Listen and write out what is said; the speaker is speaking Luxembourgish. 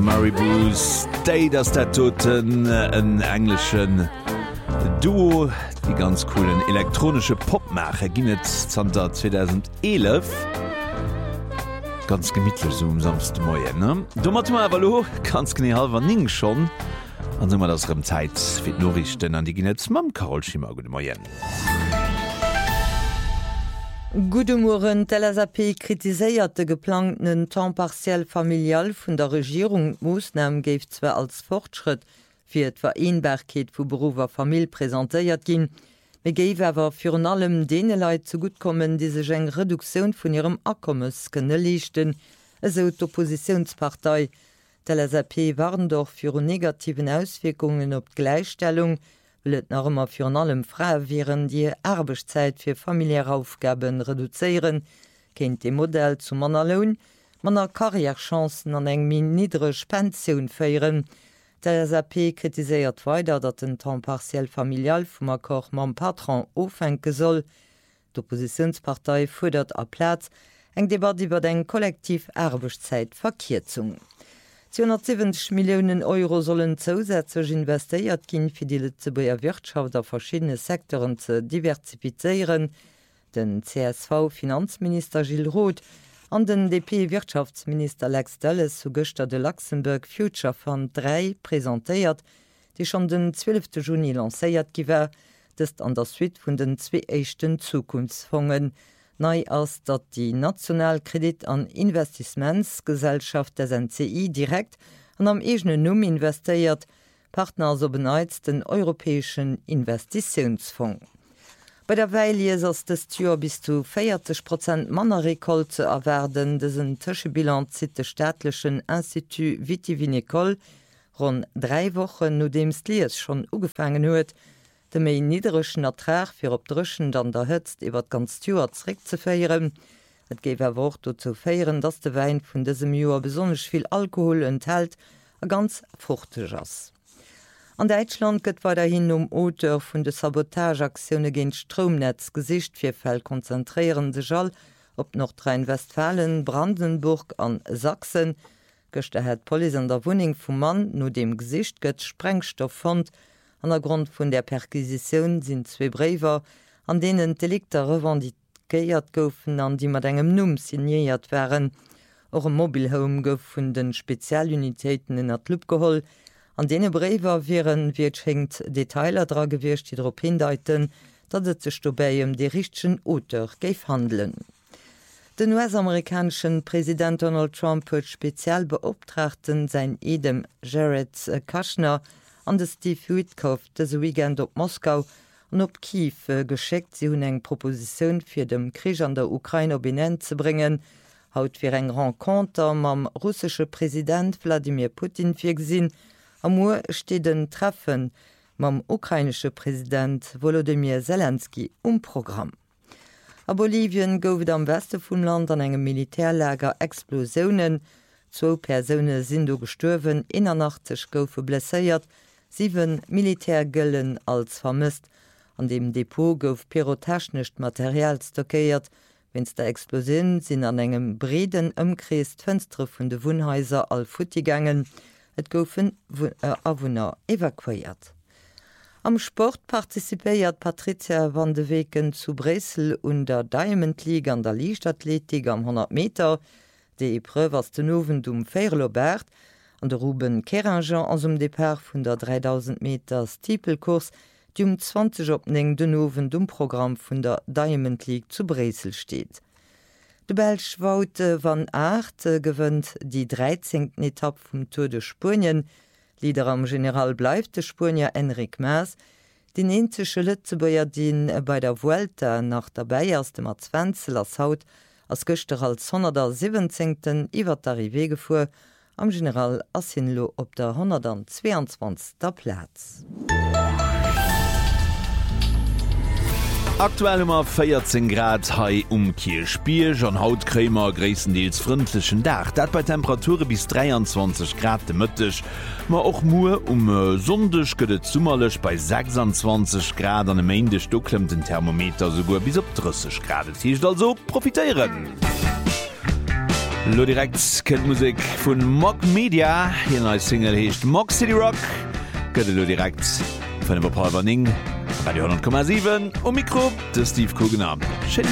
Maribous Day, das der Toten en englischen Duo, die ganz coolen elektronische Popmacher ginnet 2011 ganz gemidtlich so samst Moien ne? Dommer ganz gene halber ning schon an immer das Zeit fir Norrichten an die Ginnet Mam Carol Schimmer gute Moien. Gudemoren TLSAP kritiséiert de geplanten temps partiell familial vun der Regierung Moosnamen géif zwer als Fortschritt fir d Vereinbarkeet vu Berufer Famill präsentéiert ginn. Me géif awer fir an allem dee Leiit zu gut kommen, die sech eng Reduktion vun ihrem Akkommes kënne lichten, eso d'Oppositionspartei. TLSAP waren doch fir negativen Auswirkungen op d'Gleichstellung, et normer fir an allem Fra wären die Erbechzeit fir familiäre Aufgaben reduzieren, kennt de Modell zu Mannerlohn, manner Karrierechancen an eng min niedrigch Pensionioun féieren. Der SAP kritiséiert weiter, dat den temps partiell familial vum Akkor mam Patron ofenke soll. D'Oppositionspartei fudert a Platz eng Debat iwwer eng kollektiv Erbechzeit Verkierzung. 270 Millionen Euro sollen zusätzlich investiert gehen, für die Lützeburger Wirtschaft auf verschiedene Sektoren zu diversifizieren. Den CSV-Finanzminister Gilles Roth und den DP-Wirtschaftsminister Lex Delles zu Göster de Luxemburg Future Fund 3 präsentiert, die schon den 12. Juni lanciert gewesen, das an der Suite von den zwei ersten Zukunftsfonds. Neu als dat die Nationalkredit an Investissementsgesellschaft des NCI direkt an am egenen Numm investiert, Partner so beneizt den Europäischen Investitionsfonds. Bei der Weile ist das Tür bis zu 40% Mannerrekol zu erwerden, dessen Tischebilanz zit des staatlichen Institut Vitivinicole rund 3 Wochen, nachdem es Lies schon angefangen hat, de méi niederschen Ertrag fir op Drschen dann der hëtzt iwwer ganz Stuer zrick ze féieren. Et géif Wort zu féieren, dats de Wein vun dësem Joer besonnech viel Alkohol enthält a ganz fruchteg ass. An Deitschland gëtt weiterhin Oter vun de Sabotageaktiune géint Stromnetz gesicht fir Fäll konzentrieren sech all op Nordrhein-Westfalen, Brandenburg an Sachsen. Gëchte het Poli an der Wuning vum Mann no dem Gesicht gëtt Sprengstoff fand. An der Grund vun der Perquisition sind 2 Brewer, an denen Delikte revendikéiert goufen, an die mat engem Numm signiert wären. Auch im Mobilhome gouf vun den Spezialunitäten in der Lupp geholl. An dene Brewer wären wirschenkt Detailer dra gewircht, die darauf hindeuten, dat et sech dobei de richchten Oter geif handeln. Den US-amerikanischen Präsident Donald Trump huet Spezialbeobtrachten sein Edem Jared Kushner an de Steve Witkoff des Weekend op Moskau an op Kiew geschickt, sie hunn eng Proposition fir dem Krieg an der Ukraine benennt zu bringen, haut fir eng Rencontre mam russische Präsident Wladimir Putin fir gesinn, am Uhr steht den Treffen mam ukrainische Präsident Volodymyr Zelensky Programm. A Bolivien goufet am Weste vum Land an engem Militärlager Explosionen, 2 Personen sind do gestorwen, 81 goufe blesséiert, 7 Militärgëllen als vermisst. An dem Depot gouf pyrotechnisch Material stockéiert. Wenns der Explosion sinn an engem breden ëmkrees d'Fënstre vun de Wohnhäuser all futtigangen. Et goufen Awohner evakuiert. Am Sport partizipéiert Patricia van de Weken zu Bresel und der Diamond League an der Leichtathletik am 100 Meter. De Epreuve as den Owen dum Feirlobert an der Ruben Keranger ans Depart vun der 3000 Meter Steeplekurs, die 20 opning den Owen dum Programm vun der Diamond League zu Bresel steht. De Belsch Wout van Aert gewënnt die 13. Etappe vum Tour de Spurien. Lieder am General bleibt de Spurnier Enric Maas, den enzesche Lützebuer den bei der Vuelta nach der Bayers dem Advenzel as Haut als Göster als 117. iwwer d'Arrivée gefuhr, am General Assinlo op der 122. Platz. Aktuell immer 14 Grad hei Kielspiel, John Hautkrämer gräendeels freundlichen Dach. Dat bei Temperature bis 23 Grad de Mëttech, ma och Mu Sonndech gëtt zummerlech bei 26 Grad an em Mäendech doklemmt den Thermometer sogur bis op 30 Grad. Hicht also profitieren. Lo direkt kennt Musik vun Mock Media hier als Single hecht Mock City Rock Gëtt lo direkt vun Paul Warning Radio 10,7 Mikro de Steve Kugenam.